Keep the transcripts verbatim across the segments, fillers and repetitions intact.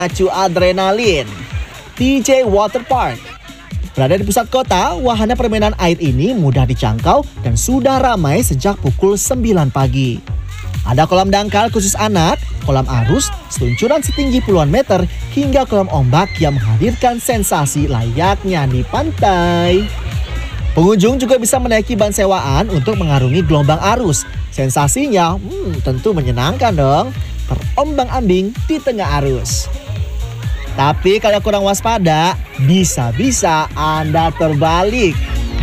Acu adrenalin. T J Water Park. Berada di pusat kota, wahana permainan air ini mudah dijangkau dan sudah ramai sejak pukul sembilan pagi. Ada kolam dangkal khusus anak, kolam arus, seluncuran setinggi puluhan meter, hingga kolam ombak yang menghadirkan sensasi layaknya di pantai. Pengunjung juga bisa menaiki ban sewaan untuk mengarungi gelombang arus. Sensasinya hmm, tentu menyenangkan dong, terombang-ambing di tengah arus. Tapi kalau kurang waspada, bisa-bisa Anda terbalik.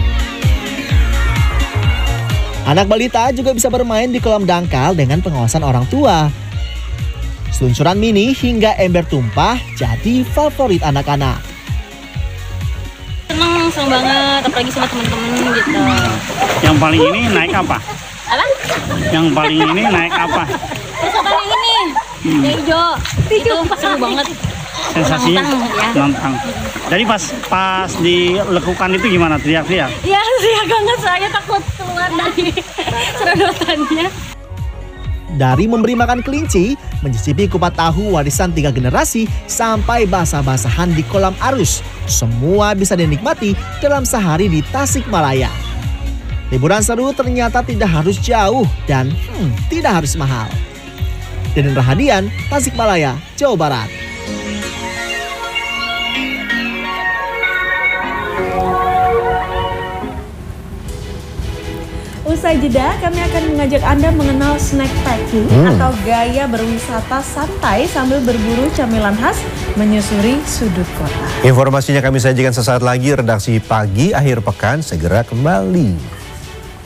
Anak balita juga bisa bermain di kolam dangkal dengan pengawasan orang tua. Seluncuran mini hingga ember tumpah jadi favorit anak-anak. Senang, senang banget, apalagi sama teman-teman gitu. Yang paling ini naik apa? Apa? Yang paling ini naik apa? Terus apa yang ini? Hmm. Yang hijau. Itu seru banget. Sensasinya nantang. Ya. Jadi pas pas dilekukan itu gimana? Teriak-teriak? Iya, teriak banget, saya takut keluar dari serodotannya. Dari memberi makan kelinci, mencicipi kupat tahu warisan tiga generasi, sampai basah-basahan di kolam arus, semua bisa dinikmati dalam sehari di Tasikmalaya. Liburan seru ternyata tidak harus jauh dan hmm, tidak harus mahal. Deden Rahadian, Tasikmalaya, Jawa Barat. Usai jeda, kami akan mengajak Anda mengenal snack packing hmm. atau gaya berwisata santai sambil berburu camilan khas menyusuri sudut kota. Informasinya kami sajikan sesaat lagi. Redaksi Pagi Akhir Pekan segera kembali.